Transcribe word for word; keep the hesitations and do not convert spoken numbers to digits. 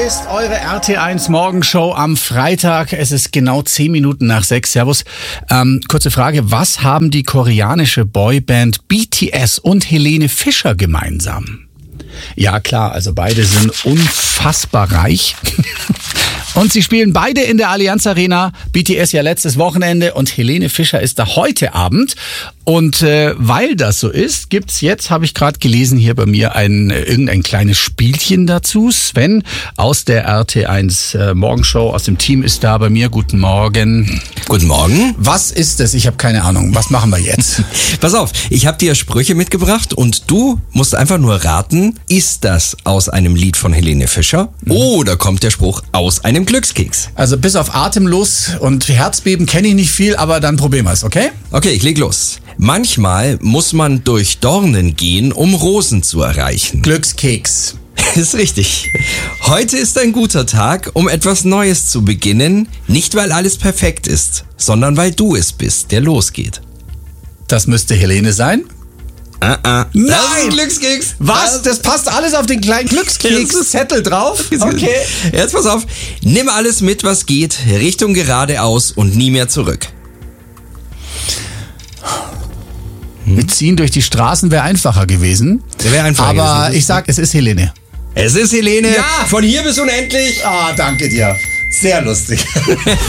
ist eure R T eins Morgenshow am Freitag. Es ist genau zehn Minuten nach sechs. Servus. Ähm, kurze Frage. Was haben die koreanische Boyband B T S und Helene Fischer gemeinsam? Ja klar, also beide sind unfassbar reich. Und sie spielen beide in der Allianz Arena. B T S ja letztes Wochenende und Helene Fischer ist da heute Abend. Und äh, weil das so ist, gibt's jetzt, habe ich gerade gelesen, hier bei mir ein irgendein kleines Spielchen dazu. Sven aus der R T eins äh, Morgenshow aus dem Team ist da bei mir. Guten Morgen. Guten Morgen. Was ist das? Ich habe keine Ahnung. Was machen wir jetzt? Pass auf, ich habe dir Sprüche mitgebracht und du musst einfach nur raten, ist das aus einem Lied von Helene Fischer mhm. oder kommt der Spruch aus einem Glückskeks? Also bis auf Atemlos und Herzbeben kenne ich nicht viel, aber dann probieren wir es, okay? Okay, ich leg los. Manchmal muss man durch Dornen gehen, um Rosen zu erreichen. Glückskeks. Ist richtig. Heute ist ein guter Tag, um etwas Neues zu beginnen. Nicht, weil alles perfekt ist, sondern weil du es bist, der losgeht. Das müsste Helene sein. Ah, ah. Nein! Das ist ein Glückskeks. Was? Das passt alles auf den kleinen Glückskeks-Zettel drauf? Okay. Jetzt pass auf. Nimm alles mit, was geht, Richtung geradeaus und nie mehr zurück. Mit Ziehen durch die Straßen wäre einfacher gewesen. Wäre einfacher Aber gewesen. ich sag, es ist Helene. Es ist Helene. Ja. Von hier bis unendlich. Ah, danke dir. Sehr lustig.